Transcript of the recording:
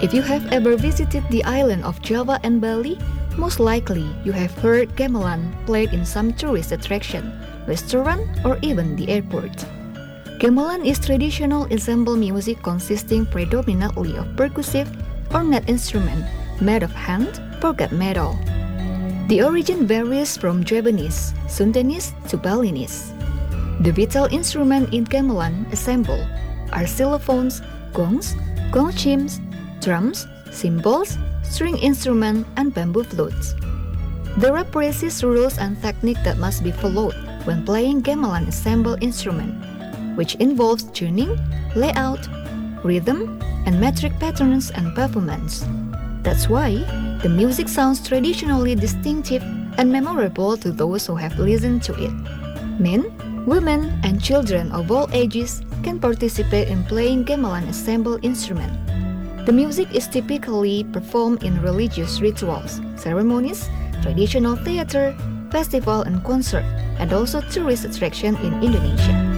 If you have ever visited the island of Java and Bali, most likely you have heard gamelan played in some tourist attraction, restaurant, or even the airport. Gamelan is traditional ensemble music consisting predominantly of percussive or net instrument made of hand, percussion metal. The origin varies from Javanese, Sundanese to Balinese. The vital instruments in gamelan ensemble are xylophones, gongs, gong chimes, drums, cymbals, string instruments, and bamboo flutes. There are precise rules and techniques that must be followed when playing gamelan ensemble instrument, which involves tuning, layout, rhythm, and metric patterns and performance. That's why the music sounds traditionally distinctive and memorable to those who have listened to it. Men, women, and children of all ages can participate in playing gamelan ensemble instrument. The music is typically performed in religious rituals, ceremonies, traditional theater, festival and concert, and also tourist attraction in Indonesia.